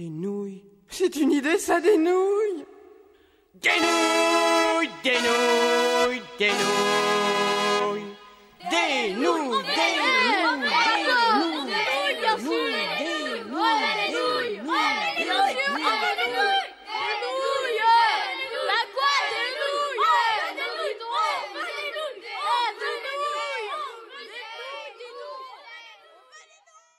Des nouilles. C'est une idée, ça, des nouilles. Des nouilles, des nouilles, des nouilles, des nouilles, des nouilles.